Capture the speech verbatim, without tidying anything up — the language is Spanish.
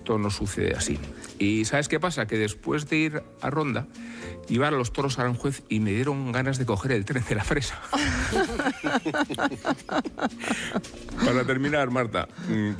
esto no sucede así. Y ¿sabes qué pasa? Que después de ir a Ronda, iba a los toros a Aranjuez y me dieron ganas de coger el tren de la fresa. Para terminar, Marta...